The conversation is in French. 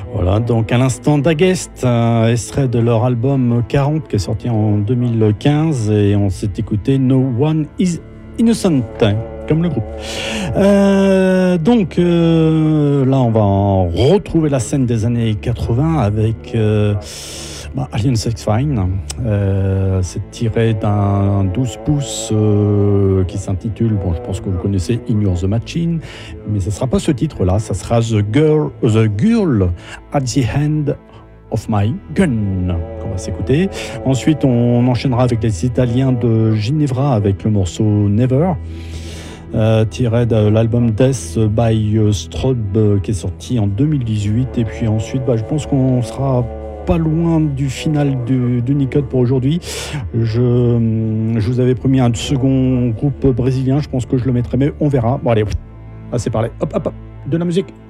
Voilà, donc à l'instant d'Agest, extrait de leur album 40 qui est sorti en 2015 et on s'est écouté No One Is Innocent, comme le groupe. Là, on va en retrouver la scène des années 80 avec Alien Sex Fine. C'est tiré d'un 12 pouces qui s'intitule, je pense que vous connaissez, In You're the Machine, mais ce ne sera pas ce titre-là, ça sera The Girl at the End of My Gun qu'on va s'écouter. Ensuite, on enchaînera avec les Italiens de Ginevra avec le morceau Never. Tiré de l'album Death by Strobe qui est sorti en 2018. Et puis ensuite, je pense qu'on sera pas loin du final du Nicode pour aujourd'hui. Je vous avais promis un second groupe brésilien, je pense que je le mettrai, mais on verra. Bon allez, c'est parlé. Hop, de la musique.